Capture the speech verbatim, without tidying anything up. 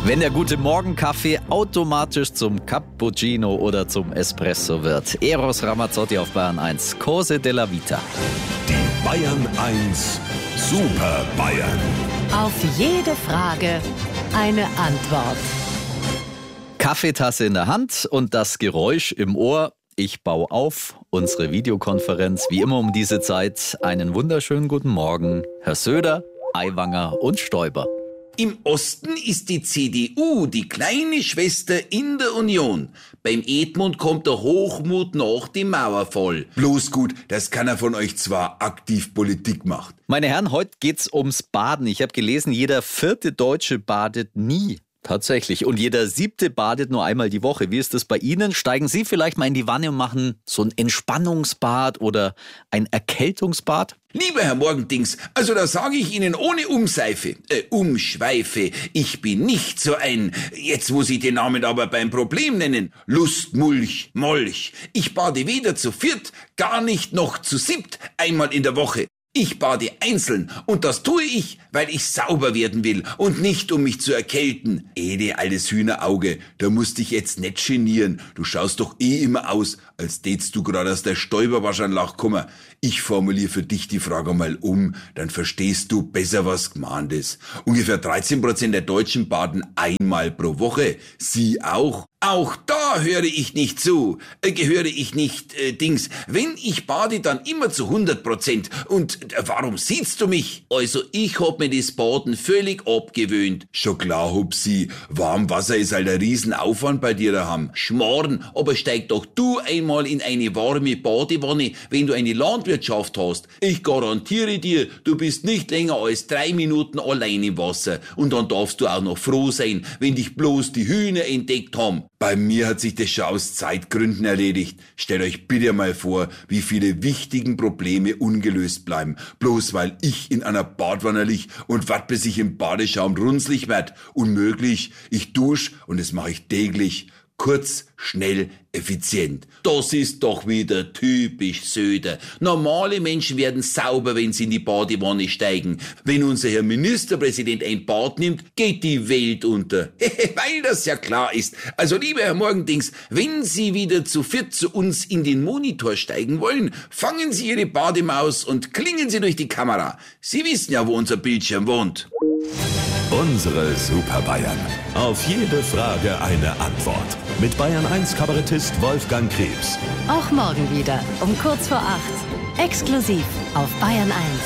Wenn der gute Morgenkaffee automatisch zum Cappuccino oder zum Espresso wird. Eros Ramazzotti auf Bayern eins. Cose della Vita. Die Bayern eins Super Bayern. Auf jede Frage eine Antwort. Kaffeetasse in der Hand und das Geräusch im Ohr. Ich baue auf. Unsere Videokonferenz wie immer um diese Zeit. Einen wunderschönen guten Morgen. Herr Söder, Aiwanger und Stoiber. Im Osten ist die C D U die kleine Schwester in der Union. Beim Edmund kommt der Hochmut nach dem Mauerfall. Bloß gut, dass keiner von euch zwar aktiv Politik macht. Meine Herren, heute geht's ums Baden. Ich habe gelesen, jeder vierte Deutsche badet nie. Tatsächlich. Und jeder siebte badet nur einmal die Woche. Wie ist das bei Ihnen? Steigen Sie vielleicht mal in die Wanne und machen so ein Entspannungsbad oder ein Erkältungsbad? Lieber Herr Morgendings, also da sage ich Ihnen ohne Umseife, äh, Umschweife, ich bin nicht so ein, jetzt muss ich den Namen aber beim Problem nennen, Lustmulch, Molch. Ich bade weder zu viert, gar nicht noch zu siebt einmal in der Woche. Ich bade einzeln und das tue ich, weil ich sauber werden will und nicht, um mich zu erkälten. Ede, altes Hühnerauge, da musst dich jetzt nicht genieren. Du schaust doch eh immer aus, als tätst du gerade aus der Stäuberwaschanlage kommen. Ich formuliere für dich die Frage mal um, dann verstehst du besser, was gemeint ist. Ungefähr dreizehn Prozent der Deutschen baden einmal pro Woche. Sie auch? Auch da höre ich nicht zu, äh, gehöre ich nicht, äh, Dings. Wenn ich bade, dann immer zu hundert Prozent. Und äh, warum siehst du mich? Also ich hab mir das Baden völlig abgewöhnt. Schon klar, Hupsi, warm Wasser ist halt ein Riesenaufwand bei dir daheim. Schmarrn, aber steig doch du einmal in eine warme Badewanne, wenn du eine Landwirtschaft hast. Ich garantiere dir, du bist nicht länger als drei Minuten allein im Wasser. Und dann darfst du auch noch froh sein, wenn dich bloß die Hühner entdeckt haben. Bei mir hat sich das schon aus Zeitgründen erledigt. Stellt euch bitte mal vor, wie viele wichtigen Probleme ungelöst bleiben, bloß weil ich in einer Badwanne lieg und wart, bis ich im Badeschaum runzlig werd. Unmöglich, ich dusch und das mache ich täglich. Kurz, schnell, effizient. Das ist doch wieder typisch Söder. Normale Menschen werden sauber, wenn sie in die Badewanne steigen. Wenn unser Herr Ministerpräsident ein Bad nimmt, geht die Welt unter. Weil das ja klar ist. Also lieber Herr Morgendings, wenn Sie wieder zu viert zu uns in den Monitor steigen wollen, fangen Sie Ihre Bademaus und klingen Sie durch die Kamera. Sie wissen ja, wo unser Bildschirm wohnt. Unsere Super Bayern. Auf jede Frage eine Antwort. Mit Bayern eins Kabarettist Wolfgang Krebs. Auch morgen wieder um kurz vor acht. Exklusiv auf Bayern eins.